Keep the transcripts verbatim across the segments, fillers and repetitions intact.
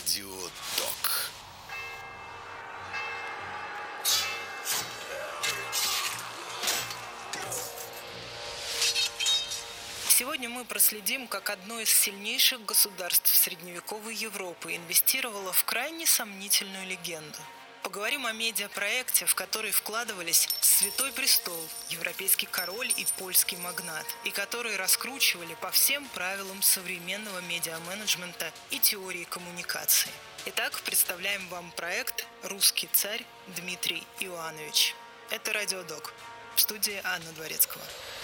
Радиодок. Сегодня мы проследим, как одно из сильнейших государств средневековой Европы инвестировало в крайне сомнительную легенду. Поговорим о медиапроекте, в который вкладывались Святой Престол, европейский король и польский магнат, и который раскручивали по всем правилам современного медиаменеджмента и теории коммуникации. Итак, представляем вам проект «Русский царь» Дмитрий Иоанович. Это Радиодок. В студии Анна Дворецкого.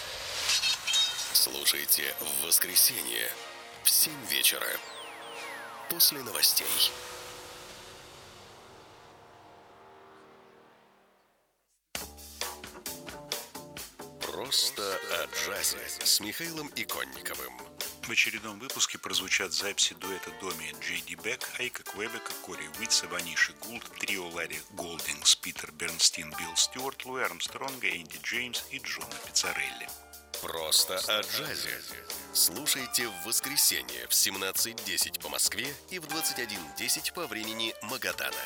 Слушайте в воскресенье в семь вечера после новостей. Просто о джазе с Михаилом Иконниковым. В очередном выпуске прозвучат записи дуэта Доми Джей Ди Бек, Айка Квебека, Кори Уитса, Ваниши Гулд, трио Ларри Голдингс, Питер Бернстин, Билл Стюарт, Луи Армстронга, Энди Джеймс и Джона Пиццарелли. Просто о джазе. Слушайте в воскресенье в семнадцать десять по Москве и в двадцать один десять по времени Магадана.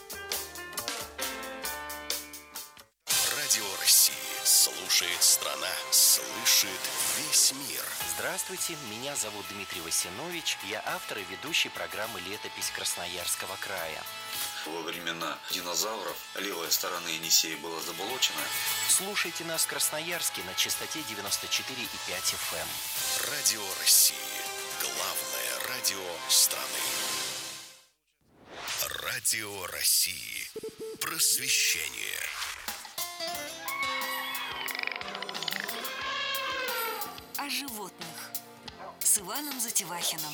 Радио России. Слушает страна, слышит весь мир. Здравствуйте, меня зовут Дмитрий Васинович, я автор и ведущий программы «Летопись Красноярского края». Во времена динозавров левая сторона Енисея была заболочена. Слушайте нас в Красноярске на частоте девяносто четыре и пять эф эм. Радио России. Главное радио страны. Радио России. Просвещение. О животных с Иваном Затевахиным.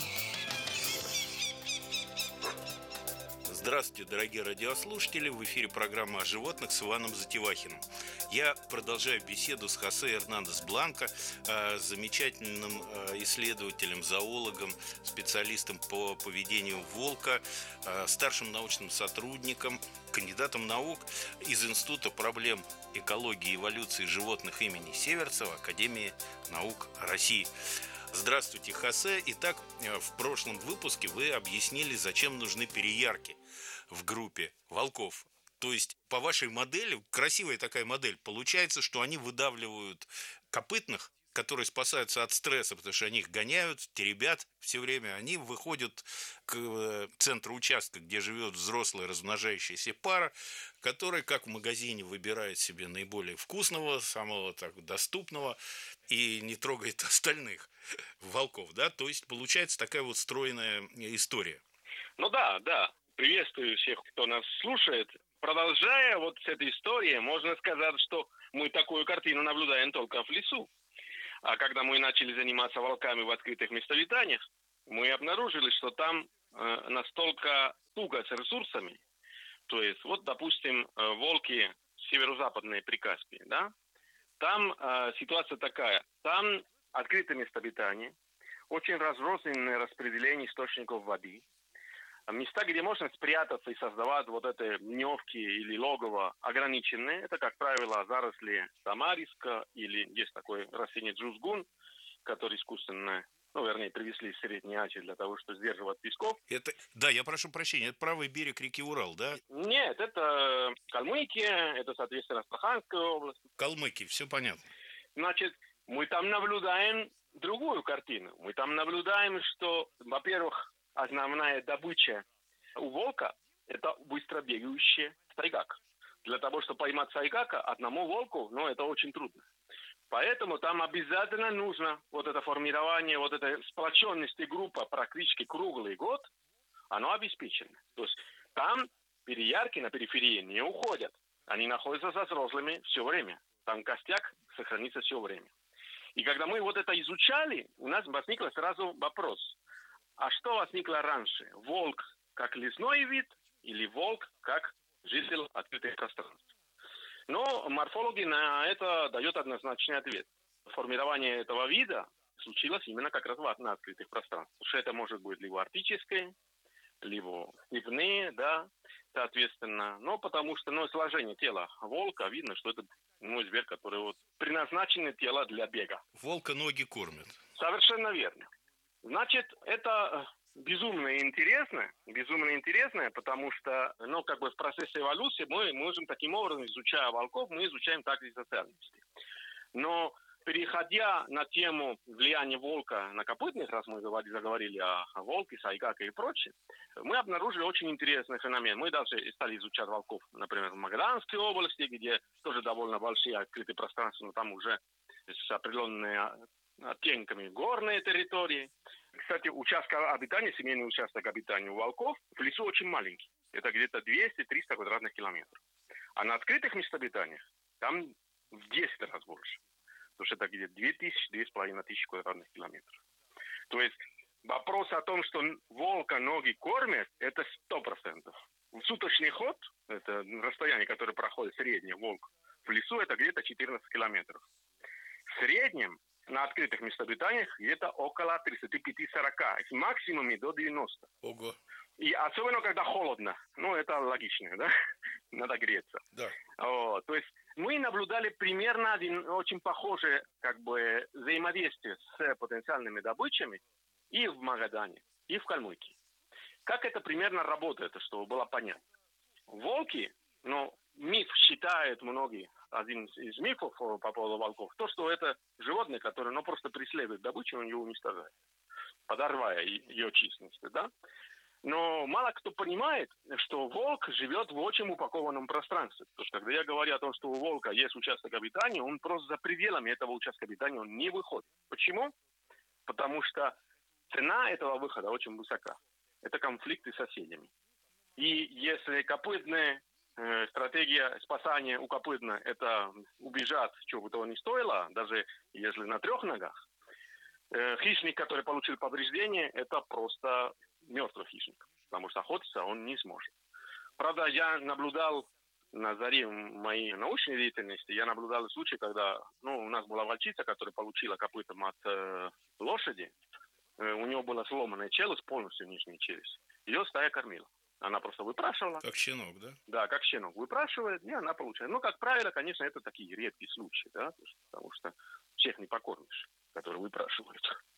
Здравствуйте, дорогие радиослушатели! В эфире программа о животных с Иваном Затевахиным. Я продолжаю беседу с Хосе Эрнандес Бланко, замечательным исследователем, зоологом, специалистом по поведению волка, старшим научным сотрудником, кандидатом наук из Института проблем экологии и эволюции животных имени Северцева Академии наук России. Здравствуйте, Хосе. Итак, в прошлом выпуске вы объяснили, зачем нужны переярки в группе волков. То есть, по вашей модели, красивая такая модель, получается, что они выдавливают копытных, которые спасаются от стресса, потому что они их гоняют, теребят все время. Они выходят к центру участка, где живет взрослая размножающаяся пара, которая, как в магазине, выбирает себе наиболее вкусного, самого так доступного и не трогает остальных волков, да? То есть получается такая вот стройная история. Ну да, да. Приветствую всех, кто нас слушает. Продолжая вот с этой историей, можно сказать, что мы такую картину наблюдаем только в лесу. А когда мы начали заниматься волками в открытых местообитаниях, мы обнаружили, что там э, настолько туго с ресурсами. То есть, вот, допустим, э, волки северо-западной Прикаспии, да? Там э, ситуация такая. Там открытые месторождения, очень разрозненное распределение источников воды. Места, где можно спрятаться и создавать вот эти дневки или логово ограниченные, это, как правило, заросли тамариска или есть такой растение джузгун, который искусственно, ну, вернее, привезли из Средней Азии для того, чтобы сдерживать песков. Это, да, я прошу прощения, это правый берег реки Урал, да? Нет, это Калмыкия, это, соответственно, Астраханская область. Калмыкия, все понятно. Значит, мы там наблюдаем другую картину. Мы там наблюдаем, что, во-первых, основная добыча у волка – это быстро бегающий сайгак. Для того, чтобы поймать сайгака, одному волку, ну, это очень трудно. Поэтому там обязательно нужно вот это формирование, вот эта сплоченность группы практически круглый год, оно обеспечено. То есть там переярки на периферии не уходят. Они находятся со взрослыми все время. Там костяк сохранится все время. И когда мы вот это изучали, у нас возник сразу вопрос – а что возникло раньше? Волк как лесной вид или волк как житель открытых пространств? Но морфологи на это дают однозначный ответ. Формирование этого вида случилось именно как раз на открытых пространствах. Потому что это может быть либо арктическое, либо степные, да, соответственно. Но потому что, ну, сложение тела волка, видно, что это, ну, зверь, который вот предназначен тело для бега. Волка ноги кормят. Совершенно верно. Значит, это безумно интересно, безумно интересно, потому что, ну, как бы в процессе эволюции мы можем таким образом, изучая волков, мы изучаем также и социальности. Но переходя на тему влияния волка на копытных, раз мы заговорили о, о волке, сайгаке и прочее, мы обнаружили очень интересный феномен. Мы даже стали изучать волков, например, в Магаданской области, где тоже довольно большие открытые пространства, но там уже с определенными оттенками горные территории. Кстати, участок обитания, семейный участок обитания у волков в лесу очень маленький. Это где-то двести-триста квадратных километров. А на открытых местах обитания там в десять раз больше. Потому что это где-то две тысячи - две с половиной тысячи квадратных километров. То есть вопрос о том, что волка ноги кормят, это сто процентов. Суточный ход, это расстояние, которое проходит средний волк в лесу, это где-то четырнадцать километров. В среднем на открытых местах обитания где-то около тридцать пять - сорок, с максимумами до девяноста. Ого. И особенно, когда холодно. Ну, это логично, да? Надо греться. Да. Вот. То есть мы наблюдали примерно один очень похожее как бы взаимодействие с потенциальными добычами и в Магадане, и в Калмыкии. Как это примерно работает, чтобы было понятно? Волки, ну, миф считают многие, один из мифов по поводу волков, то, что это животные, которые, ну, просто преследуют добычу, он ее уничтожает, подорвая ее численность, да? Но мало кто понимает, что волк живет в очень упакованном пространстве. Потому что когда я говорю о том, что у волка есть участок обитания, он просто за пределами этого участка обитания он не выходит. Почему? Потому что цена этого выхода очень высока. Это конфликты с соседями. И если копытная э, стратегия спасания у копытна – это убежать, чего бы того ни стоило, даже если на трех ногах, э, хищник, который получил повреждение, это просто мертвый хищник, потому что охотиться он не сможет. Правда, я наблюдал на заре моей научной деятельности, я наблюдал случай, когда, ну, у нас была волчица, которая получила копытом от э, лошади, э, у нее была сломанная челюсть, полностью нижняя челюсть. Ее стая кормила. Она просто выпрашивала. Как щенок, да? Да, как щенок. Выпрашивает, и она получает. Ну, как правило, конечно, это такие редкие случаи, да, потому что всех не покормишь, которые выпрашивают.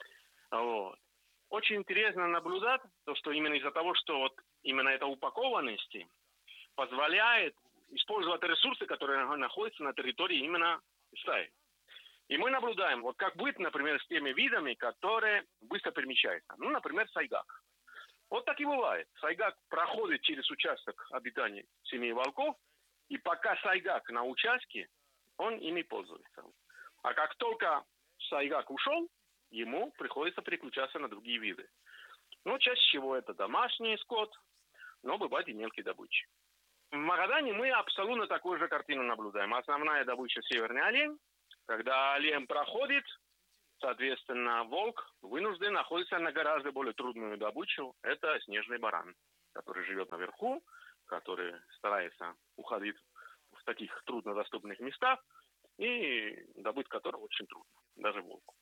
Вот. Очень интересно наблюдать, то, что именно из-за того, что вот именно эта упакованность позволяет использовать ресурсы, которые находятся на территории именно стаи. И мы наблюдаем, вот как быть, например, с теми видами, которые быстро перемещаются. Ну, например, сайгак. Вот так и бывает. Сайгак проходит через участок обитания семьи волков, и пока сайгак на участке, он ими пользуется. А как только сайгак ушел, ему приходится переключаться на другие виды. Ну, чаще всего это домашний скот, но бывает и мелкие добычи. В Магадане мы абсолютно такую же картину наблюдаем. Основная добыча – северный олень. Когда олень проходит, соответственно, волк вынужден находиться на гораздо более трудную добычу. Это снежный баран, который живет наверху, который старается уходить в таких труднодоступных местах, и добыть которого очень трудно, даже волку.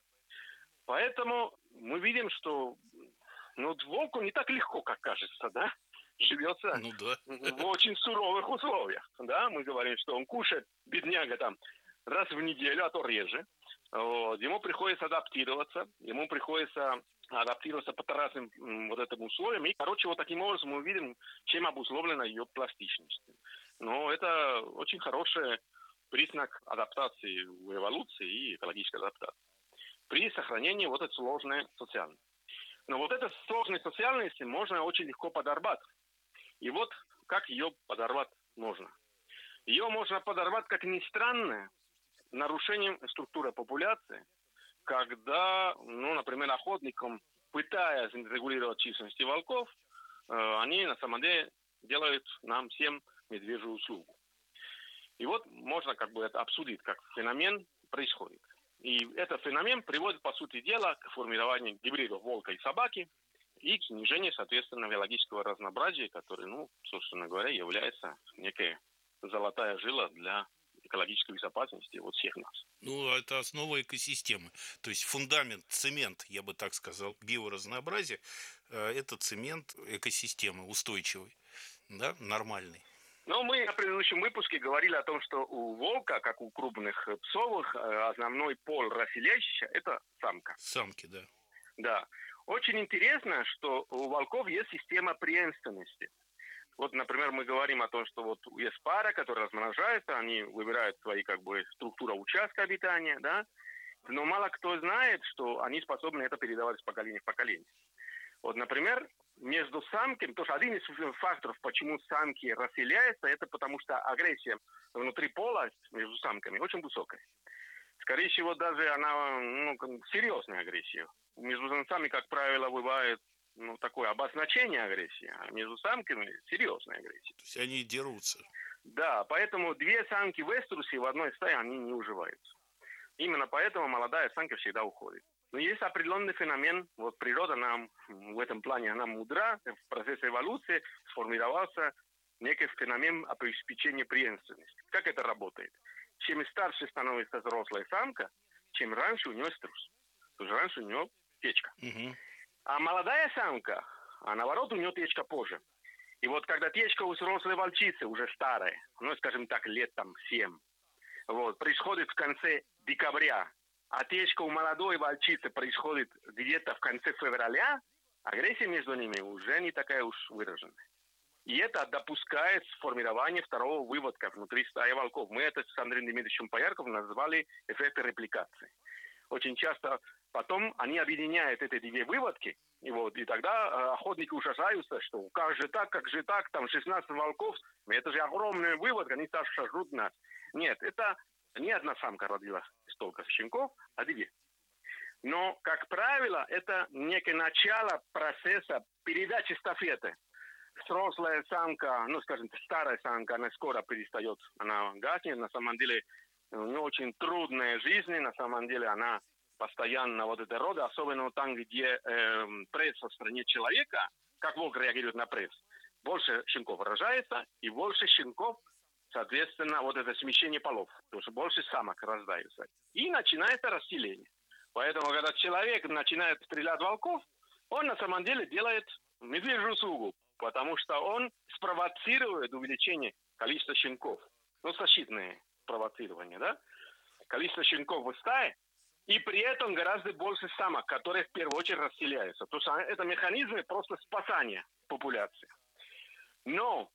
Поэтому мы видим, что ну, волку не так легко, как кажется, да? Живется ну, да. в очень суровых условиях. Да? Мы говорим, что он кушает, бедняга, там, раз в неделю, а то реже. Вот. Ему приходится адаптироваться, ему приходится адаптироваться по разным вот этим условиям. И, короче, вот таким образом мы видим, чем обусловлена ее пластичность. Но это очень хороший признак адаптации в эволюции и экологической адаптации. При сохранении вот этой сложной социальности. Но вот эта сложной социальности можно очень легко подорвать. И вот как ее подорвать можно. Ее можно подорвать, как ни странно, нарушением структуры популяции, когда, ну, например, охотникам, пытаясь регулировать численность волков, э, они на самом деле делают нам всем медвежью услугу. И вот можно как бы это обсудить, как феномен происходит. И этот феномен приводит, по сути дела, к формированию гибридов волка и собаки и к снижению, соответственно, биологического разнообразия, которое, ну, собственно говоря, является некой золотая жила для экологической безопасности вот всех нас. Ну, это основа экосистемы. То есть фундамент, цемент, я бы так сказал, биоразнообразия, это цемент экосистемы устойчивый, да, нормальный. Но мы на предыдущем выпуске говорили о том, что у волка, как у крупных псовых, основной пол расселяющийся – это самка. Самки, да. Да. Очень интересно, что у волков есть система преемственности. Вот, например, мы говорим о том, что вот есть пара, которая размножается, они выбирают свои, как бы, структуру участка обитания, да, но мало кто знает, что они способны это передавать с поколения в поколение. Вот, например, между самками, то есть один из факторов, почему самки расселяются, это потому что агрессия внутри пола между самками очень высокая. Скорее всего, даже она, ну, серьезная агрессия. Между самцами, как правило, бывает, ну, такое обозначение агрессии, а между самками серьезная агрессия. То есть они дерутся. Да, поэтому две самки в эструсе в одной стае, они не уживаются. Именно поэтому молодая самка всегда уходит. Но есть определенный феномен, вот природа нам, в этом плане она мудра, в процессе эволюции сформировался некий феномен обеспечения преемственности. Как это работает? Чем старше становится взрослая самка, чем раньше у нее эструс. То есть раньше у нее течка. Угу. А молодая самка, а наоборот, у нее течка позже. И вот когда течка у взрослой волчицы уже старая, ну, скажем так, лет там семь, вот, происходит в конце декабря, а течка у молодой волчицы происходит где-то в конце февраля, агрессия между ними уже не такая уж выраженная. И это допускает формирование второго выводка внутри стаи волков. Мы это с Андреем Дмитриевичем Поярковым назвали эффектом репликации. Очень часто потом они объединяют эти две выводки, и, вот, и тогда э, охотники ужасаются, что как же так, как же так, там шестнадцать волков, это же огромный выводок, они сожрут нас. Нет, это не одна самка родила столько щенков, а две. Но, как правило, это некое начало процесса передачи эстафеты. Взрослая самка, ну, скажем, старая самка, она скоро перестает, она гаснет. На самом деле, у нее очень трудная жизнь, на самом деле, она постоянно вот эта рода, особенно там, где э, пресс в стране человека, как волк реагирует на пресс, больше щенков рожается, и больше щенков, соответственно, вот это смещение полов, то есть больше самок рождаются. И начинается расселение. Поэтому, когда человек начинает стрелять волков, он на самом деле делает медвежью услугу, потому что он спровоцирует увеличение количества щенков. Ну, защитное провоцирование, да? Количество щенков в стае, и при этом гораздо больше самок, которые в первую очередь расселяются. То есть это механизмы просто спасания популяции. Но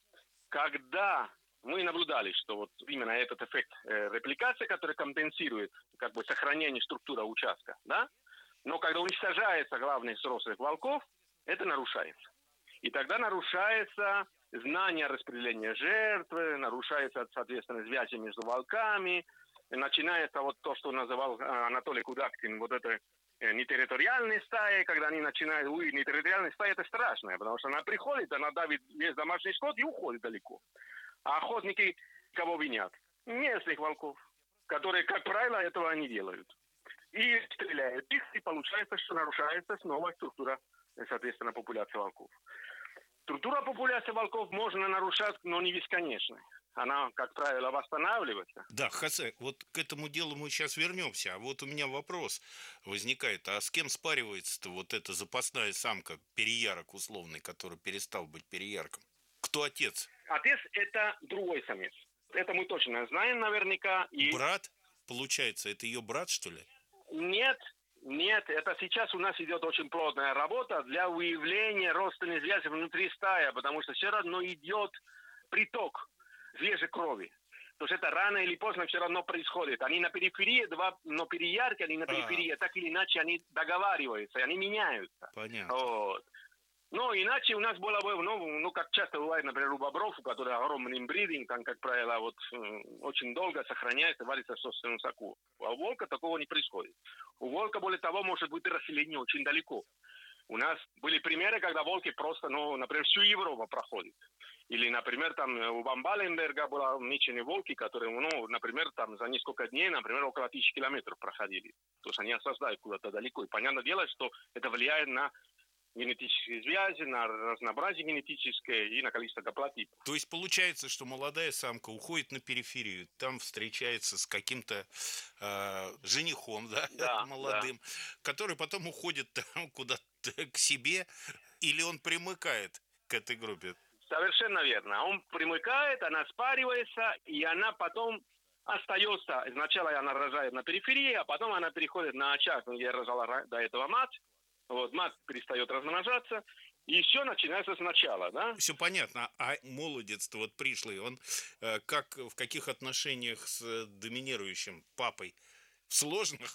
когда мы наблюдали, что вот именно этот эффект э, репликации, который компенсирует как бы сохранение структуры участка, да? Но когда уничтожается главный взрослых волков, это нарушается. И тогда нарушается знание распределения жертвы, нарушается, соответственно, связи между волками, начинается вот то, что называл Анатолий Кудактин, вот это нетерриториальные стаи, когда они начинают, ой, нетерриториальные стаи, это страшно, потому что она приходит, она давит весь домашний скот и уходит далеко. А охотники кого винят? Местных волков, которые, как правило, этого не делают. И стреляют их, и получается, что нарушается снова структура, соответственно, популяции волков. Структура популяции волков можно нарушать, но не бесконечно. Она, как правило, восстанавливается. Да, Хосе, вот к этому делу мы сейчас вернемся. А вот у меня вопрос возникает. А с кем спаривается-то вот эта запасная самка, переярок условный, который перестал быть переярком? Кто отец? Отец – это другой самец. Это мы точно знаем наверняка. И... Брат? Получается, это ее брат, что ли? Нет. Нет, это сейчас у нас идет очень плотная работа для выявления родственной связи внутри стаи, потому что все равно идет приток свежей крови. То есть это рано или поздно все равно происходит. Они на периферии, два, но переярки, они на периферии, а. так или иначе они договариваются, они меняются. Понятно. Вот. Но иначе у нас было бы, ну, ну, как часто бывает, например, у бобров, у которых огромный инбридинг, там, как правило, вот, очень долго сохраняется, варится в собственном соку. А у волка такого не происходит. У волка, более того, может быть расселение очень далеко. У нас были примеры, когда волки просто, ну, например, всю Европу проходят. Или, например, там у Ван Баленберга были меченые волки, которые, ну, например, там за несколько дней, например, около тысячи километров проходили. То есть они осаждают куда-то далеко. И понятное дело, что это влияет на генетические связи, на разнообразие генетическое и на количество гаплотипов. То есть получается, что молодая самка уходит на периферию, там встречается с каким-то э, женихом, да, да молодым, да. который потом уходит там куда-то к себе, или он примыкает к этой группе? Совершенно верно. Он примыкает, она спаривается, и она потом остается. Сначала она рожает на периферии, а потом она переходит на очаг, где рожала до этого мать. Вот, мат перестает размножаться, и все начинается сначала, да? Все понятно. А молодец-то вот пришлый, он э, как, в каких отношениях с э, доминирующим папой? В сложных?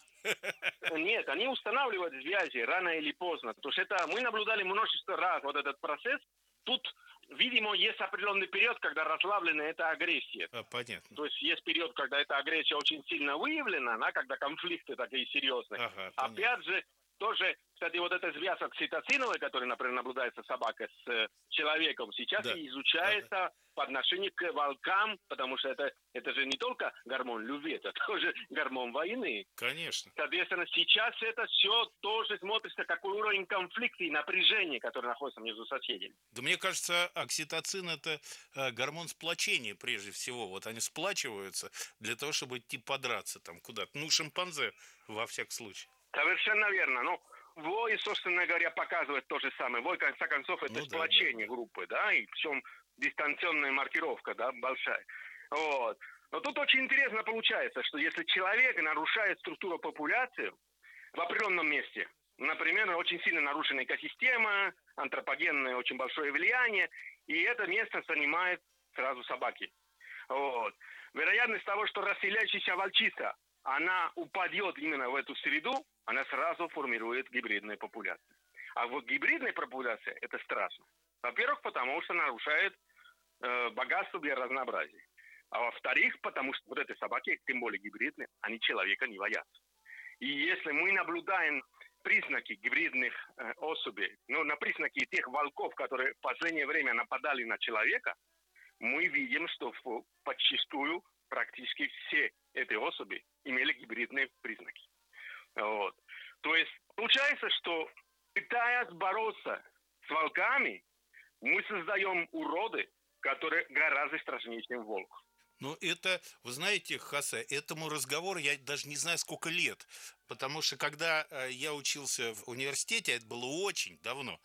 Нет, они устанавливают связи рано или поздно. То есть это мы наблюдали множество раз вот этот процесс. Тут, видимо, есть определенный период, когда расслаблена эта агрессия. А, понятно. То есть есть период, когда эта агрессия очень сильно выявлена, да, когда конфликты такие серьезные. Ага, опять же, тоже, кстати, вот эта связь окситоциновая, которая, например, наблюдается собака с э, человеком, сейчас Да. и изучается ага. по отношению к волкам, потому что это, это же не только гормон любви, это тоже гормон войны. Конечно. Соответственно, сейчас это все тоже смотрится, какой уровень конфликта и напряжения, который находится между соседями. Да мне кажется, окситоцин – это э, гормон сплочения прежде всего. Вот они сплачиваются для того, чтобы идти подраться там куда-то. Ну, шимпанзе во всяком случае. Совершенно верно. Ну, вой, собственно говоря, показывает то же самое. Вой, в конце концов, это ну, сплочение да, да. группы, да, и причем дистанционная маркировка, да, большая. Вот. Но тут очень интересно получается, что если человек нарушает структуру популяции в определенном месте, например, очень сильно нарушена экосистема, антропогенное очень большое влияние, и это место занимает сразу собаки. Вот. Вероятность того, что расселяющаяся волчица, она упадет именно в эту среду, она сразу формирует гибридные популяции. А вот гибридная популяция – это страшно. Во-первых, потому что нарушает э, богатство для разнообразия. А во-вторых, потому что вот эти собаки, тем более гибридные, они человека не боятся. И если мы наблюдаем признаки гибридных э, особей, ну, на признаки тех волков, которые в последнее время нападали на человека, мы видим, что в, подчистую практически все эти особи имели гибридные признаки. Вот. То есть получается, что пытаясь бороться с волками, мы создаем уроды, которые гораздо страшнее, чем волк. Ну, это, вы знаете, Хосе, этому разговору я даже не знаю, сколько лет. Потому что, когда я учился в университете, это было очень давно,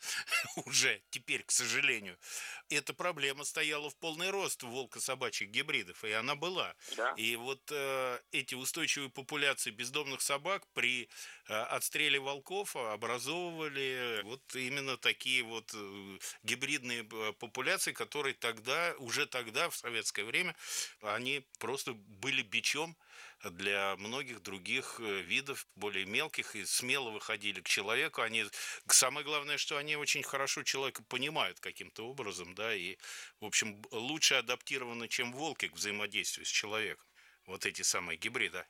уже теперь, к сожалению, эта проблема стояла в полный рост волко-собачьих гибридов, и она была. Да. И вот э, эти устойчивые популяции бездомных собак при э, отстреле волков образовывали вот именно такие вот э, гибридные популяции, которые тогда, уже тогда, в советское время, они просто были бичом для многих других видов, более мелких, и смело выходили к человеку. Они, самое главное, что они очень хорошо человека понимают каким-то образом, да, и, в общем, лучше адаптированы, чем волки к взаимодействию с человеком. Вот эти самые гибриды.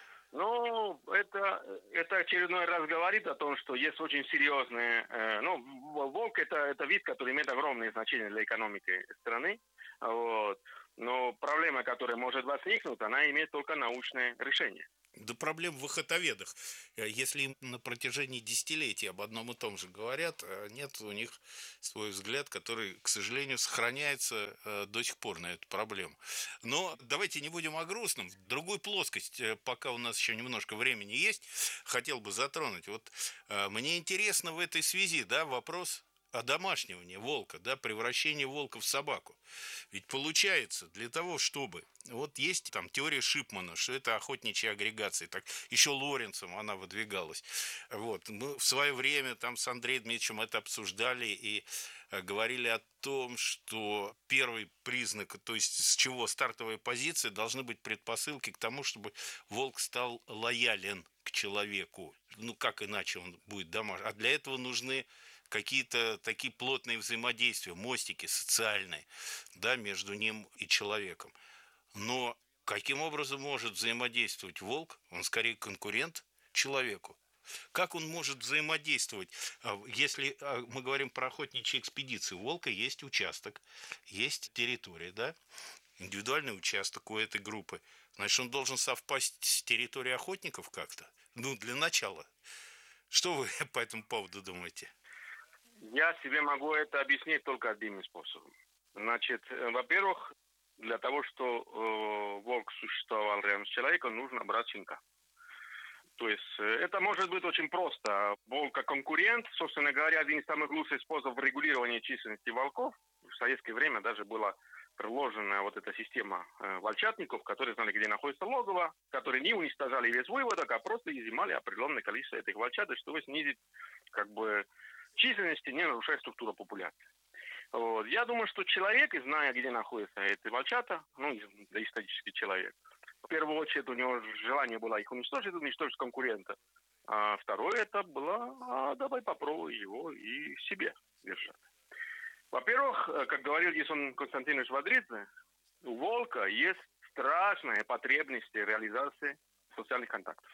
Ну, это, это очередной раз говорит о том, что есть очень серьезные... Э, ну, волк это, это вид, который имеет огромное значение для экономики страны. Вот. Но проблема, которая может возникнуть, она имеет только научное решение. Да проблем в охотоведах. Если им на протяжении десятилетий об одном и том же говорят, нет у них свой взгляд, который, к сожалению, сохраняется до сих пор на эту проблему. Но давайте не будем о грустном. Другую плоскость, пока у нас еще немножко времени есть, хотел бы затронуть. Вот мне интересно в этой связи, да, вопрос одомашнивание волка, да, превращение волка в собаку. Ведь получается, для того, чтобы... Вот есть там теория Шипмана, что это охотничья агрегация. Так, еще Лоренцем она выдвигалась. Вот. Мы в свое время там с Андреем Дмитриевичем это обсуждали и говорили о том, что первый признак, то есть с чего стартовая позиция, должны быть предпосылки к тому, чтобы волк стал лоялен к человеку. Ну, как иначе он будет домашним? А для этого нужны какие-то такие плотные взаимодействия, мостики социальные, да, между ним и человеком. Но каким образом может взаимодействовать волк? Он скорее конкурент человеку. Как он может взаимодействовать, если мы говорим про охотничьи экспедиции? У волка есть участок, есть территория, да? Индивидуальный участок у этой группы. Значит, он должен совпасть с территорией охотников как-то? Ну, для начала. Что вы по этому поводу думаете? Я себе могу это объяснить только одним способом. Значит, во-первых, для того, что э, волк существовал рядом с человеком, нужно брать щенка. То есть это может быть очень просто. Волк как конкурент, собственно говоря, один из самых лучших способов регулирования численности волков. В советское время даже было приложена вот эта система э, волчатников, которые знали, где находится логово, которые не уничтожали весь выводок, а просто изымали определенное количество этих волчат, чтобы снизить как бы численность и не нарушать структуру популяции. Вот. Я думаю, что человек, зная, где находятся эти волчата, ну, доисторический человек, в первую очередь у него желание было их уничтожить, уничтожить конкурента. А второе это было, а давай попробуй его и себе держать. Во-первых, как говорил Гисон Константинович Вадридзе, у волка есть страшная потребность реализации социальных контактов.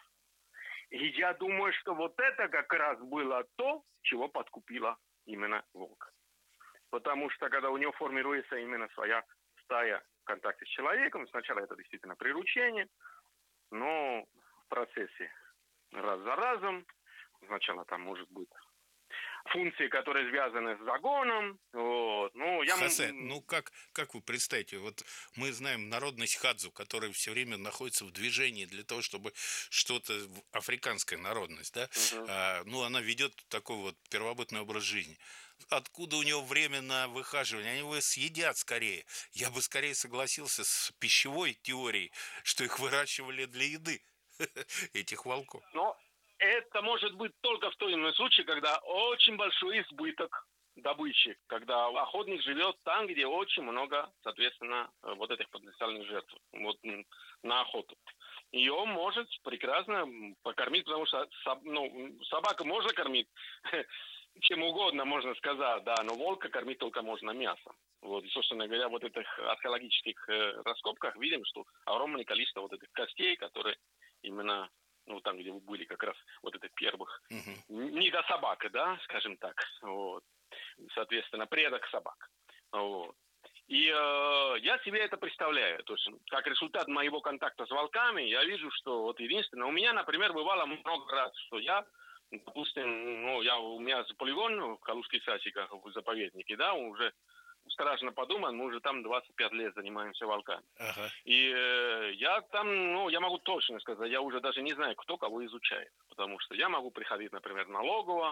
И я думаю, что вот это как раз было то, чего подкупило именно волка. Потому что когда у него формируется именно своя стая в контакте с человеком, сначала это действительно приручение, но в процессе раз за разом, сначала там может быть функции, которые связаны с загоном. Вот. Ну, я... Хосе, ну как, как вы представите, вот мы знаем народность хадзу, которая все время находится в движении для того, чтобы что-то, африканская народность, да, угу. а, ну она ведет такой вот первобытный образ жизни. Откуда у него время на выхаживание? Они его съедят скорее. Я бы скорее согласился с пищевой теорией, что их выращивали для еды, этих волков. Но это может быть только в том случае, когда очень большой избыток добычи, когда охотник живет там, где очень много, соответственно, вот этих потенциальных жертв вот, на охоту. Ее может прекрасно покормить, потому что ну, собака можно кормить чем угодно, можно сказать, да, но волка кормить только можно мясом. Вот, и, собственно говоря, вот в этих археологических э, раскопках видим, что огромное количество вот этих костей, которые именно, ну, там, где вы были, как раз вот этих первых, uh-huh. не до собак, да, скажем так, вот, соответственно, предок собак, вот. И э, я себе это представляю, то есть, как результат моего контакта с волками, я вижу, что вот единственное, у меня, например, бывало много раз, что я, допустим, ну, я, у меня полигон в Калужских Сасиках, в заповеднике, да, уже страшно подумать, мы уже там двадцать пять лет занимаемся волками. Ага. И э, я там, ну, я могу точно сказать, я уже даже не знаю, кто кого изучает, потому что я могу приходить, например, на логово,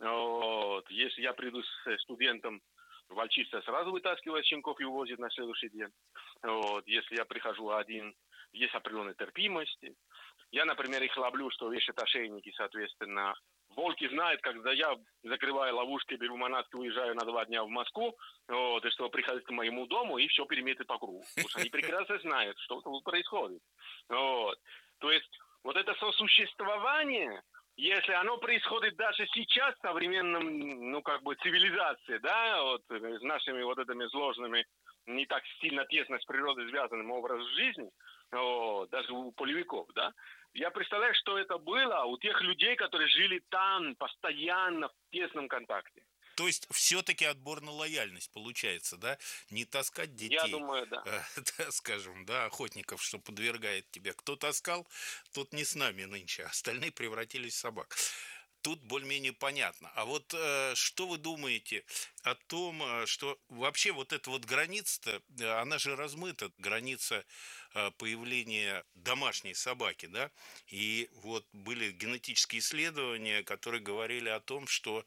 вот, если я приду с студентом, волчица сразу вытаскивает щенков и увозит на следующий день. Вот, если я прихожу один, есть определенная терпимость. Я, например, их ловлю, что вешают ошейники, соответственно. Волки знают, когда я закрываю ловушки, беру манатки, уезжаю на два дня в Москву, вот, и чтобы приходить к моему дому и все переметить по кругу. Потому что они прекрасно знают, что тут происходит. Вот. То есть вот это сосуществование, если оно происходит даже сейчас в современном, ну, как бы, цивилизации, да, вот, с нашими вот этими сложными, не так сильно тесно с природой связанным образом жизни, вот, даже у полевиков, да, я представляю, что это было у тех людей, которые жили там постоянно в тесном контакте. То есть все-таки отбор на лояльность получается, да? Не таскать детей. Я думаю, да. Э, да, скажем, да, охотников, что подвергает тебя. Кто таскал, тот не с нами нынче, остальные превратились в собак. Тут более-менее понятно. А вот э, что вы думаете о том, что вообще вот эта вот граница-то, она же размыта, граница э, появления домашней собаки, да? И вот были генетические исследования, которые говорили о том, что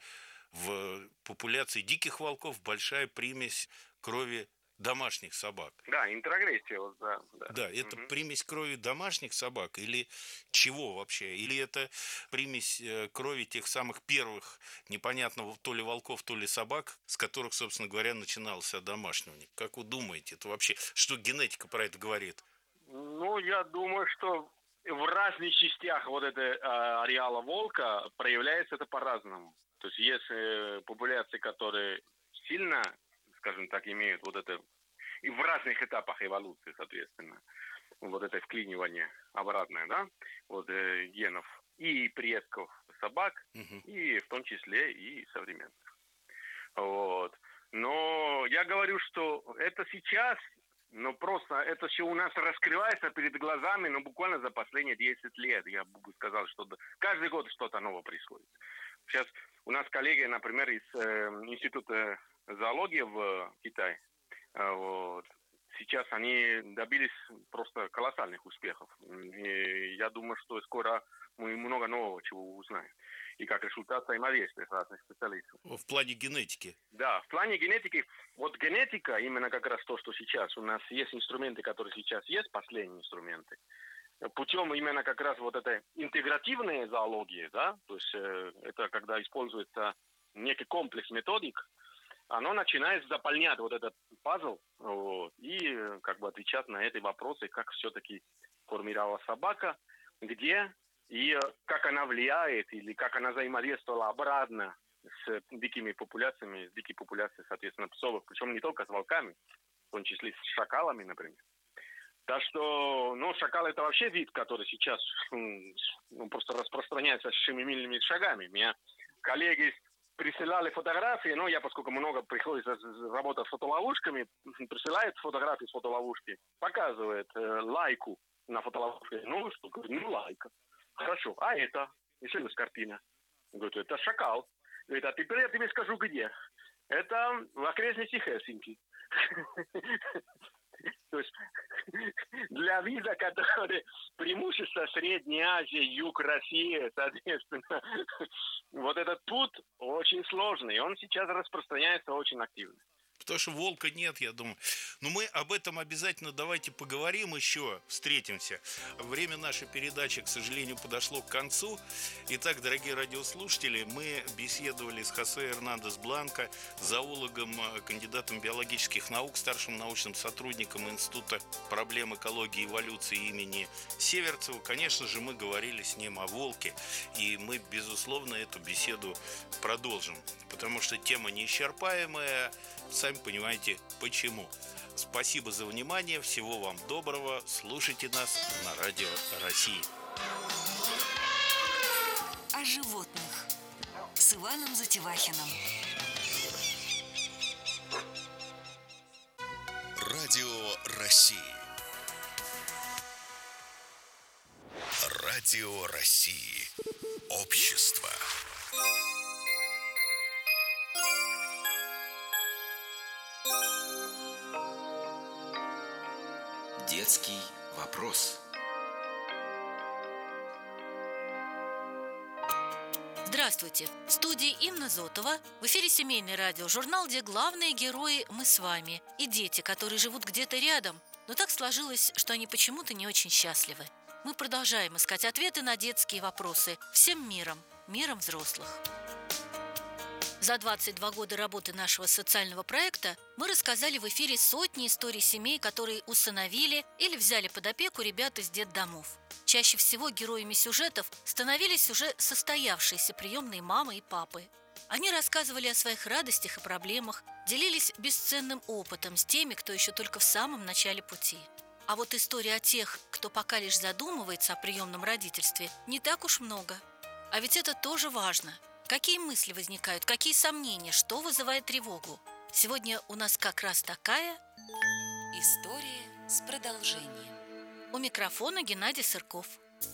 в популяции диких волков большая примесь крови домашних собак. Да, интрогрессия, вот, да. Да, да это угу. примесь крови домашних собак или чего вообще? Или это примесь крови тех самых первых, непонятно, то ли волков, то ли собак, с которых, собственно говоря, начинался домашнивание? Как вы думаете, это вообще, что генетика про это говорит? Ну, я думаю, что в разных частях вот этого э, ареала волка проявляется это по-разному. То есть есть э, популяции, которые сильно, скажем так, имеют вот это, и в разных этапах эволюции, соответственно, вот это вклинивание обратное, да, вот э, генов и предков собак, угу. и в том числе и современных. Вот. Но я говорю, что это сейчас, но просто это все у нас раскрывается перед глазами, но буквально за последние десять лет, я бы сказал, что каждый год что-то новое происходит. Сейчас у нас коллеги, например, из э, Института зоологии в Китае, э, вот, сейчас они добились просто колоссальных успехов. И я думаю, что скоро мы много нового чего узнаем. И как результат взаимодействия разных специалистов. В плане генетики. Да, в плане генетики. Вот генетика, именно как раз то, что сейчас у нас есть инструменты, которые сейчас есть, последние инструменты. Путем именно как раз вот этой интегративной зоологии, да, то есть э, это когда используется некий комплекс методик, оно начинает заполнять вот этот пазл вот, и как бы отвечать на эти вопросы, как все-таки формировалась собака, где и как она влияет или как она взаимодействовала обратно с дикими популяциями, с дикими популяциями, соответственно, псов, причем не только с волками, в том числе с шакалами, например. Так что, ну, шакал это вообще вид, который сейчас ну, просто распространяется семимильными шагами. Меня коллеги присылали фотографии, но я, поскольку много приходится работать с фотоловушками, присылает фотографии с фотоловушки, показывает э, лайку на фотоловушке. Ну, что, говорит, ну, лайка. Хорошо, а это? Еще есть картина. Говорит, это шакал. Говорит, а теперь я тебе скажу, где. Это в окрестностях Хельсинки. То есть для вида, который преимущество Средней Азии, Юг России, соответственно, вот этот путь очень сложный, и он сейчас распространяется очень активно. Потому что волка нет, я думаю. Но мы об этом обязательно давайте поговорим еще, встретимся. Время нашей передачи, к сожалению, подошло к концу. Итак, дорогие радиослушатели, мы беседовали с Хосе Эрнандес Бланко, зоологом, кандидатом биологических наук, старшим научным сотрудником Института проблем экологии и эволюции имени Северцева. Конечно же, мы говорили с ним о волке, и мы, безусловно, эту беседу продолжим, потому что тема неисчерпаемая. Сами понимаете, почему. Спасибо за внимание. Всего вам доброго. Слушайте нас на Радио России. О животных с Иваном Затевахиным. Радио России. Радио России. Общество. Детский вопрос. Здравствуйте! В студии Инна Зотова. В эфире семейный радиожурнал, где главные герои мы с вами и дети, которые живут где-то рядом, но так сложилось, что они почему-то не очень счастливы. Мы продолжаем искать ответы на детские вопросы всем миром, миром взрослых. За двадцать два года работы нашего социального проекта мы рассказали в эфире сотни историй семей, которые усыновили или взяли под опеку ребят из детдомов. Чаще всего героями сюжетов становились уже состоявшиеся приемные мамы и папы. Они рассказывали о своих радостях и проблемах, делились бесценным опытом с теми, кто еще только в самом начале пути. А вот историй о тех, кто пока лишь задумывается о приемном родительстве, не так уж много. А ведь это тоже важно. Какие мысли возникают, какие сомнения, что вызывает тревогу? Сегодня у нас как раз такая история с продолжением. У микрофона Геннадий Сырков.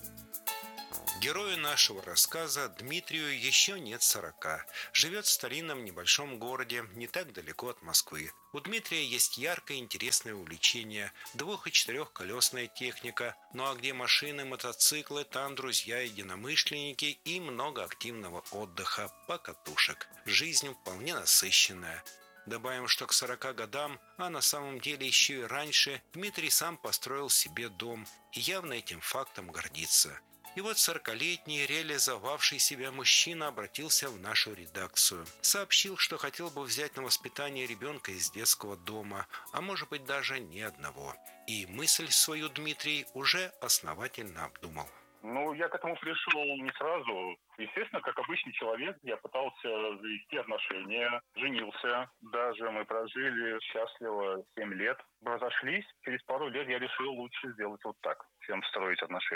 Герою нашего рассказа Дмитрию еще нет сорока. Живет в старинном небольшом городе, не так далеко от Москвы. У Дмитрия есть яркое интересное увлечение – двух- и четырехколесная техника. Ну а где машины, мотоциклы, там друзья, единомышленники и много активного отдыха, покатушек. Жизнь вполне насыщенная. Добавим, что к сорока годам, а на самом деле еще и раньше, Дмитрий сам построил себе дом и явно этим фактом гордится. И вот сорокалетний, реализовавший себя мужчина обратился в нашу редакцию. Сообщил, что хотел бы взять на воспитание ребенка из детского дома, а может быть даже не одного. И мысль свою Дмитрий уже основательно обдумал. Ну, я к этому пришел не сразу. Естественно, как обычный человек, я пытался завести отношения, женился. Даже мы прожили счастливо семь лет. Разошлись. Через пару лет я решил лучше сделать вот так, чем строить отношения.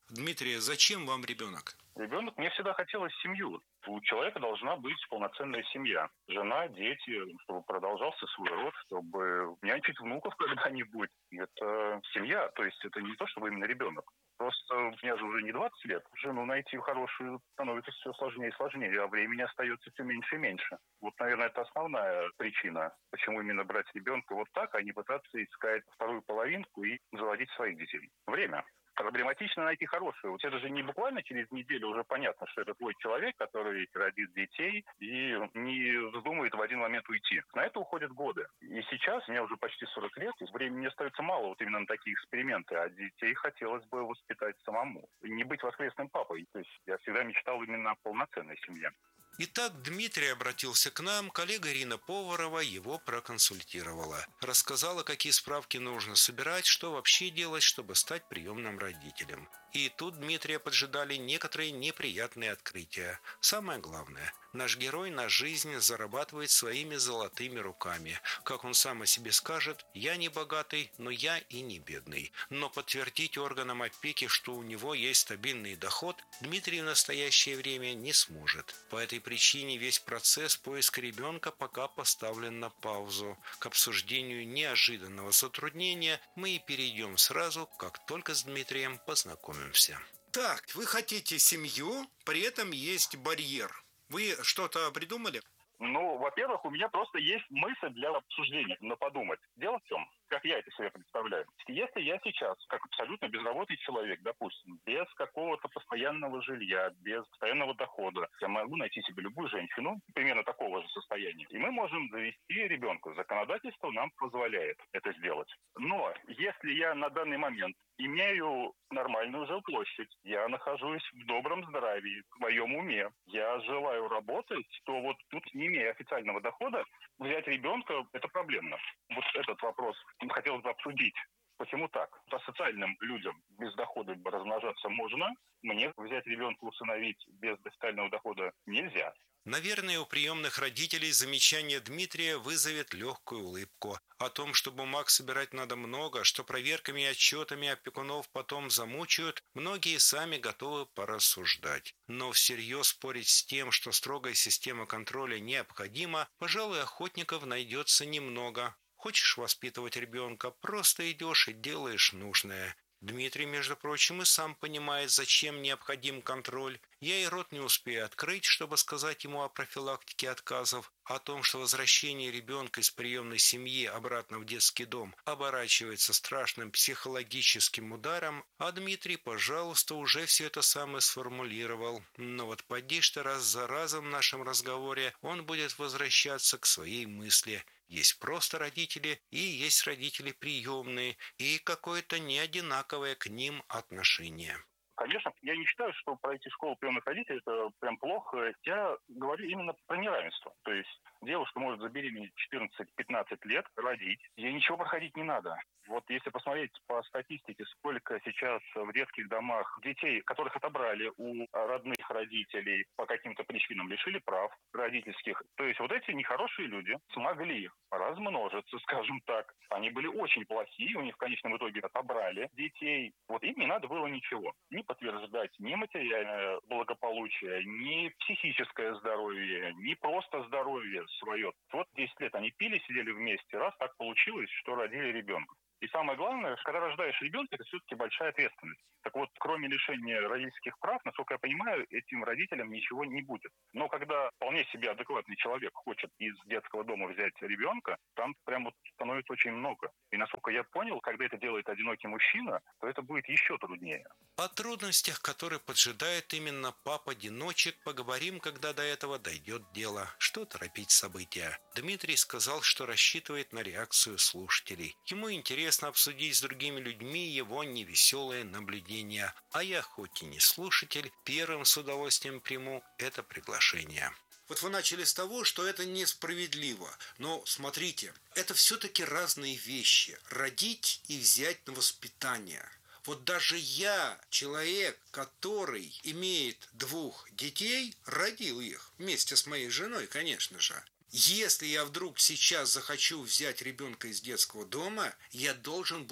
Дмитрий, зачем вам ребенок? Ребенок, мне всегда хотелось семью. У человека должна быть полноценная семья. Жена, дети, чтобы продолжался свой род, чтобы нянчить внуков когда-нибудь. Это семья, то есть это не то, чтобы именно ребенок. Просто мне же уже не двадцать лет. Жену найти хорошую становится все сложнее и сложнее, а времени остается все меньше и меньше. Вот, наверное, это основная причина, почему именно брать ребенка вот так, а не пытаться искать вторую половинку и заводить своих детей. Время. Проблематично найти хорошую. Вот это же не буквально через неделю уже понятно, что это твой человек, который родит детей и не вздумает в один момент уйти. На это уходят годы. И сейчас, мне уже почти сорок лет, времени остается мало вот именно на такие эксперименты, а детей хотелось бы воспитать самому. Не быть воскресным папой. То есть я всегда мечтал именно о полноценной семье. Итак, Дмитрий обратился к нам, коллега Ирина Поварова его проконсультировала. Рассказала, какие справки нужно собирать, что вообще делать, чтобы стать приемным родителем. И тут Дмитрия поджидали некоторые неприятные открытия. Самое главное, наш герой на жизнь зарабатывает своими золотыми руками. Как он сам о себе скажет, я не богатый, но я и не бедный. Но подтвердить органам опеки, что у него есть стабильный доход, Дмитрий в настоящее время не сможет. По этой причине весь процесс поиска ребенка пока поставлен на паузу. К обсуждению неожиданного затруднения мы и перейдем сразу, как только с Дмитрием познакомимся. Так, вы хотите семью, при этом есть барьер. Вы что-то придумали? Ну, во-первых, у меня просто есть мысль для обсуждения, на подумать. Дело в чем, как я это себе представляю. Если я сейчас, как абсолютно безработный человек, допустим, без какого-то постоянного жилья, без постоянного дохода, я могу найти себе любую женщину, примерно такого же состояния, и мы можем завести ребенка. Законодательство нам позволяет это сделать. Но если я на данный момент имею нормальную жилплощадь, я нахожусь в добром здравии, в своем уме, я желаю работать, то вот тут, не имея официального дохода, взять ребенка – это проблемно. Вот этот вопрос хотелось бы обсудить. Почему так? По социальным людям без дохода размножаться можно, мне взять ребенка, усыновить без официального дохода нельзя. Наверное, у приемных родителей замечание Дмитрия вызовет легкую улыбку. О том, что бумаг собирать надо много, что проверками и отчетами опекунов потом замучают, многие сами готовы порассуждать. Но всерьез спорить с тем, что строгая система контроля необходима, пожалуй, охотников найдется немного. Хочешь воспитывать ребенка, просто идешь и делаешь нужное. Дмитрий, между прочим, и сам понимает, зачем необходим контроль. Я и рот не успею открыть, чтобы сказать ему о профилактике отказов, о том, что возвращение ребенка из приемной семьи обратно в детский дом оборачивается страшным психологическим ударом, а Дмитрий, пожалуйста, уже все это самое сформулировал. Но вот поди что раз за разом в нашем разговоре он будет возвращаться к своей мысли. Есть просто родители и есть родители приемные, и какое-то неодинаковое к ним отношение. Конечно, я не считаю, что пройти школу приемных родителей – это прям плохо. Я говорю именно про неравенство. То есть девушка может забеременеть четырнадцать-пятнадцать лет, родить. Ей ничего проходить не надо. Вот если посмотреть по статистике, сколько сейчас в детских домах детей, которых отобрали у родных родителей, по каким-то причинам лишили прав родительских. То есть вот эти нехорошие люди смогли размножиться, скажем так. Они были очень плохие, у них в конечном итоге отобрали детей. Вот им не надо было ничего. Ни подтверждать ни материальное благополучие, ни психическое здоровье, ни просто здоровье свое. Вот десять лет они пили, сидели вместе, раз так получилось, что родили ребенка. И самое главное, когда рождаешь ребенка, это все-таки большая ответственность. Так вот, кроме лишения родительских прав, насколько я понимаю, этим родителям ничего не будет. Но когда вполне себе адекватный человек хочет из детского дома взять ребенка, там прям вот становится очень много. И насколько я понял, когда это делает одинокий мужчина, то это будет еще труднее. О трудностях, которые поджидает именно пап-одиночек, поговорим, когда до этого дойдет дело. Что торопить события? Дмитрий сказал, что рассчитывает на реакцию слушателей. Ему интересно обсудить с другими людьми его невеселые наблюдения. А я, хоть и не слушатель, первым с удовольствием приму это приглашение. Вот вы начали с того, что это несправедливо. Но смотрите, это все-таки разные вещи. Родить и взять на воспитание. Вот даже я, человек, который имеет двух детей, родил их вместе с моей женой, конечно же. Если я вдруг сейчас захочу взять ребенка из детского дома, я должен буду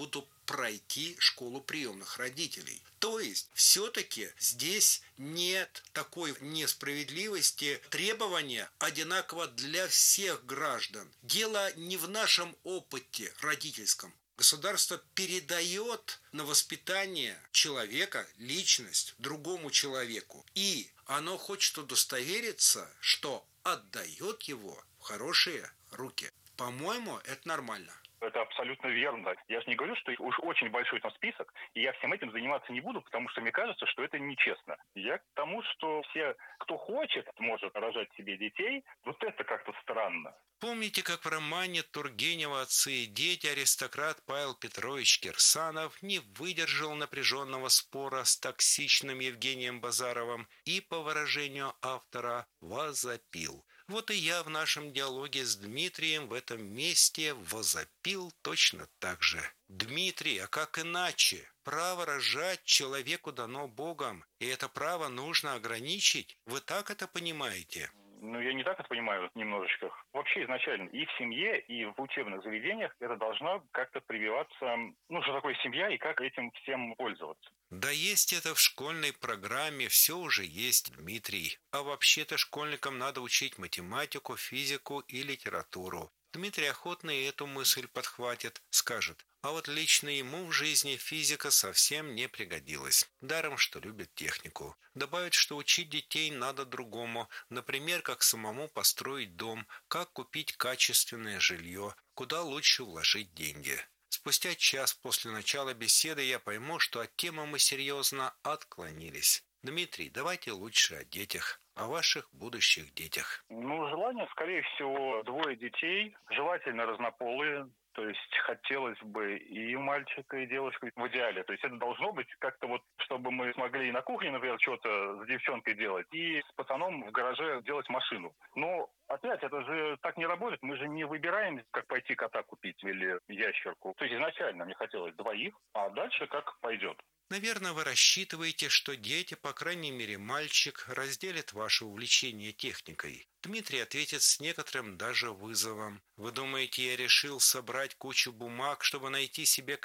пройти школу приемных родителей. То есть все-таки здесь нет такой несправедливости, требования одинаково для всех граждан. Дело не в нашем опыте родительском. Государство передает на воспитание человека, личность, другому человеку. И оно хочет удостовериться, что отдает его в хорошие руки. По-моему, это нормально. Это абсолютно верно. Я же не говорю, что уж очень большой там список, и я всем этим заниматься не буду, потому что мне кажется, что это нечестно. Я к тому, что все, кто хочет, может рожать себе детей, вот это как-то странно. Помните, как в романе Тургенева «Отцы и дети» аристократ Павел Петрович Кирсанов не выдержал напряженного спора с токсичным Евгением Базаровым и, по выражению автора, возопил. Вот и я в нашем диалоге с Дмитрием в этом месте возопил точно так же. Дмитрий, а как иначе? Право рожать человеку дано Богом, и это право нужно ограничить. Вы так это понимаете? Ну, я не так это понимаю немножечко. Вообще изначально и в семье, и в учебных заведениях это должна как-то прививаться, ну, что такое семья и как этим всем пользоваться. Да есть это в школьной программе, все уже есть, Дмитрий. А вообще-то школьникам надо учить математику, физику и литературу. Дмитрий охотно и эту мысль подхватит, скажет, а вот лично ему в жизни физика совсем не пригодилась, даром что любит технику. Добавит, что учить детей надо другому, например, как самому построить дом, как купить качественное жилье, куда лучше вложить деньги. Спустя час после начала беседы я пойму, что от темы мы серьезно отклонились. Дмитрий, давайте лучше о детях, о ваших будущих детях. Ну, желание, скорее всего, двое детей, желательно разнополые. То есть хотелось бы и мальчика, и девушку в идеале. То есть это должно быть как-то вот, чтобы мы смогли и на кухне, например, что-то с девчонкой делать, и с пацаном в гараже делать машину. Но опять, это же так не работает. Мы же не выбираем, как пойти кота купить или ящерку. То есть изначально мне хотелось двоих, а дальше как пойдет. Наверное, вы рассчитываете, что дети, по крайней мере мальчик, разделят ваше увлечение техникой. Дмитрий ответит с некоторым даже вызовом. Вы думаете, я решил собрать кучу бумаг, чтобы найти себе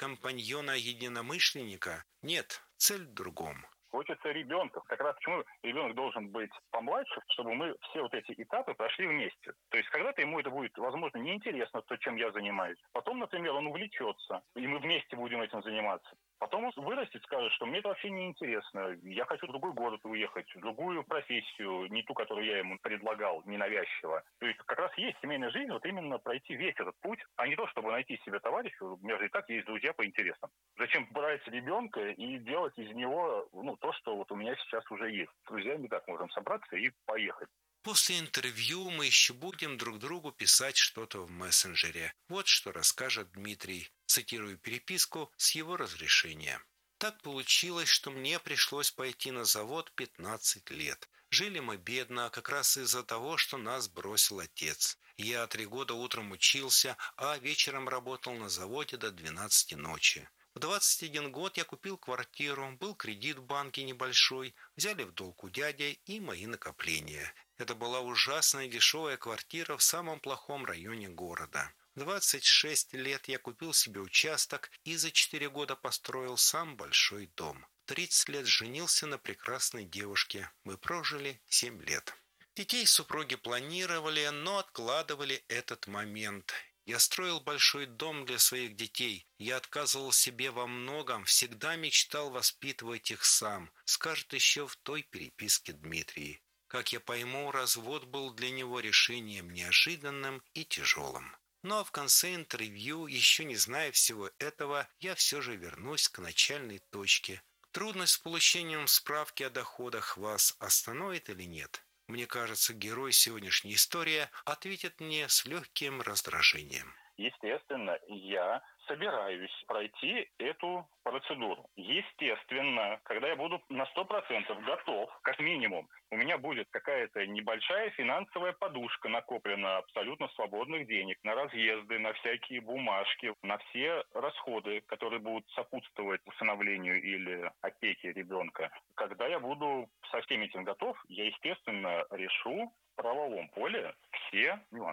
компаньона-единомышленника? Нет, цель в другом. Хочется ребенка. Как раз почему ребенок должен быть помладше, чтобы мы все вот эти этапы прошли вместе. То есть когда-то ему это будет, возможно, неинтересно, то, чем я занимаюсь. Потом, например, он увлечется, и мы вместе будем этим заниматься. Потом он вырастет, скажет, что мне это вообще не интересно. Я хочу в другой город уехать, в другую профессию, не ту, которую я ему предлагал, ненавязчиво. То есть как раз есть семейная жизнь, вот именно пройти весь этот путь, а не то, чтобы найти себе товарища. У меня же и так есть друзья по интересам. Зачем брать ребенка и делать из него, ну, то, что вот у меня сейчас уже есть. С друзьями так можем собраться и поехать. После интервью мы еще будем друг другу писать что-то в мессенджере. Вот что расскажет Дмитрий. Цитирую переписку с его разрешения. Так получилось, что мне пришлось пойти на завод пятнадцать лет. Жили мы бедно, как раз из-за того, что нас бросил отец. Я три года утром учился, а вечером работал на заводе до двенадцати ночи. В двадцать один год я купил квартиру, был кредит в банке небольшой, взяли в долг у дяди и мои накопления. Это была ужасная дешевая квартира в самом плохом районе города. В двадцать шесть лет я купил себе участок и за четыре года построил сам большой дом. В тридцать лет женился на прекрасной девушке. Мы прожили семь лет. Детей супруги планировали, но откладывали этот момент. Я строил большой дом для своих детей. Я отказывал себе во многом, всегда мечтал воспитывать их сам, скажет еще в той переписке Дмитрий. Как я пойму, развод был для него решением неожиданным и тяжелым. Ну а в конце интервью, еще не зная всего этого, я все же вернусь к начальной точке. Трудность с получением справки о доходах вас остановит или нет? Мне кажется, герой сегодняшней истории ответит мне с легким раздражением. Естественно, я собираюсь пройти эту процедуру. Естественно, когда я буду на сто процентов готов, как минимум, у меня будет какая-то небольшая финансовая подушка накоплена абсолютно свободных денег на разъезды, на всякие бумажки, на все расходы, которые будут сопутствовать усыновлению или опеке ребенка. Когда я буду со всем этим готов, я, естественно, решу в правовом поле все нюансы.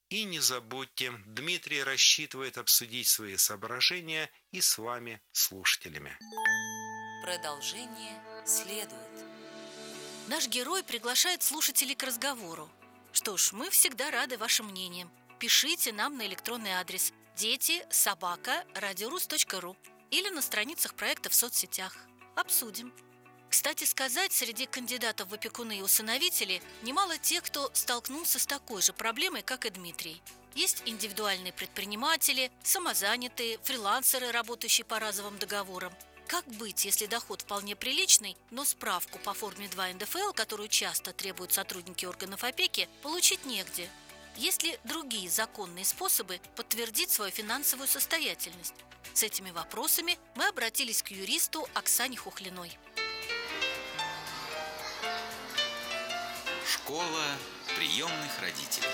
И не забудьте, Дмитрий рассчитывает обсудить свои соображения и с вами, слушателями. Продолжение следует. Наш герой приглашает слушателей к разговору. Что ж, мы всегда рады вашим мнениям. Пишите нам на электронный адрес дети собака радиорус точка ру или на страницах проекта в соцсетях. Обсудим. Кстати сказать, среди кандидатов в опекуны и усыновители немало тех, кто столкнулся с такой же проблемой, как и Дмитрий. Есть индивидуальные предприниматели, самозанятые, фрилансеры, работающие по разовым договорам. Как быть, если доход вполне приличный, но справку по форме два эн дэ эф эл, которую часто требуют сотрудники органов опеки, получить негде? Есть ли другие законные способы подтвердить свою финансовую состоятельность? С этими вопросами мы обратились к юристу Оксане Хухлиной. Школа приемных родителей.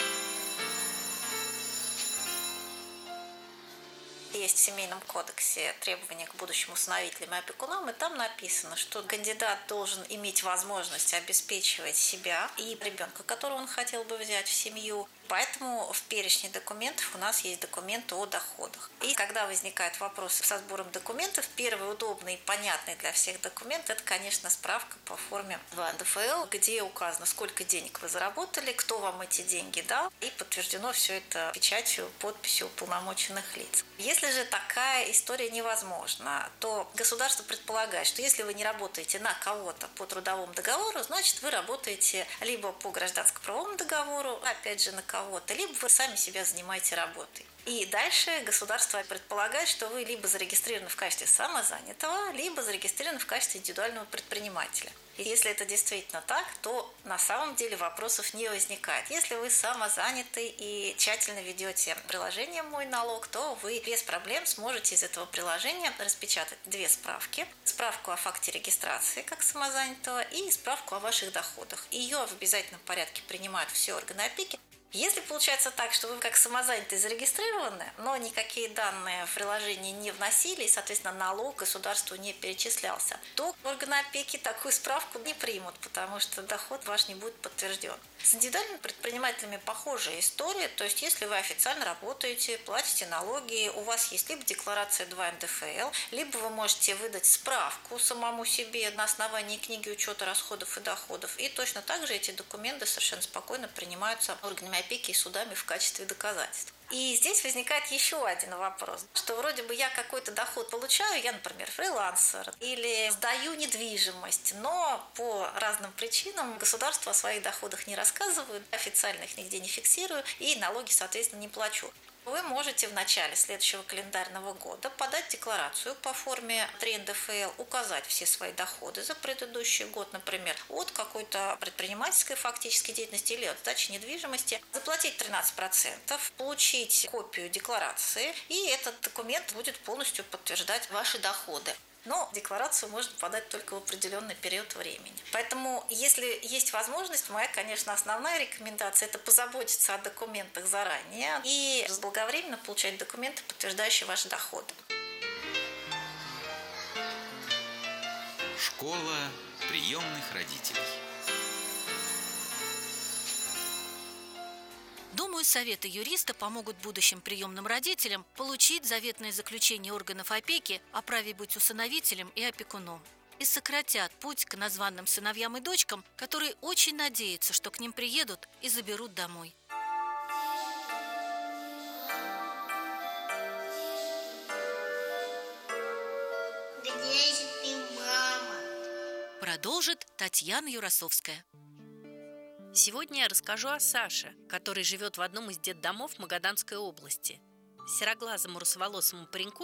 Есть в Семейном кодексе требования к будущим усыновителям и опекунам, и там написано, что кандидат должен иметь возможность обеспечивать себя и ребенка, которого он хотел бы взять в семью. Поэтому в перечне документов у нас есть документы о доходах. И когда возникает вопрос со сбором документов, первый удобный и понятный для всех документ – это, конечно, справка по форме два эн дэ эф эл, где указано, сколько денег вы заработали, кто вам эти деньги дал, и подтверждено все это печатью, подписью уполномоченных лиц. Если же такая история невозможна, то государство предполагает, что если вы не работаете на кого-то по трудовому договору, значит, вы работаете либо по гражданско-правовому договору, опять же, на кого кого-то, либо вы сами себя занимаете работой. И дальше государство предполагает, что вы либо зарегистрированы в качестве самозанятого, либо зарегистрированы в качестве индивидуального предпринимателя. И если это действительно так, то на самом деле вопросов не возникает. Если вы самозаняты и тщательно ведете приложение «Мой налог», то вы без проблем сможете из этого приложения распечатать две справки. Справку о факте регистрации как самозанятого и справку о ваших доходах. Ее в обязательном порядке принимают все органы опеки. Если получается так, что вы как самозанятые зарегистрированы, но никакие данные в приложении не вносили, и, соответственно, налог государству не перечислялся, то органы опеки такую справку не примут, потому что доход ваш не будет подтвержден. С индивидуальными предпринимателями похожая история, то есть если вы официально работаете, платите налоги, у вас есть либо декларация два эн дэ эф эл, либо вы можете выдать справку самому себе на основании книги учета расходов и доходов, и точно так же эти документы совершенно спокойно принимаются органами опеки и судами в качестве доказательств. И здесь возникает еще один вопрос, что вроде бы я какой-то доход получаю, я, например, фрилансер, или сдаю недвижимость, но по разным причинам государство о своих доходах не рассказывает, официально их нигде не фиксирую и налоги, соответственно, не плачу. Вы можете в начале следующего календарного года подать декларацию по форме три эн дэ эф эл, указать все свои доходы за предыдущий год, например, от какой-то предпринимательской фактической деятельности или от сдачи недвижимости, заплатить тринадцать процентов, получить копию декларации, и этот документ будет полностью подтверждать ваши доходы. Но декларацию можно подать только в определенный период времени. Поэтому, если есть возможность, моя, конечно, основная рекомендация – это позаботиться о документах заранее и заблаговременно получать документы, подтверждающие ваши доходы. Школа приемных родителей. Думаю, советы юриста помогут будущим приемным родителям получить заветное заключение органов опеки о праве быть усыновителем и опекуном и сократят путь к названным сыновьям и дочкам, которые очень надеются, что к ним приедут и заберут домой. Где же ты, мама? Продолжит Татьяна Юрасовская. Сегодня я расскажу о Саше, который живет в одном из детдомов Магаданской области. Сероглазому русоволосому пареньку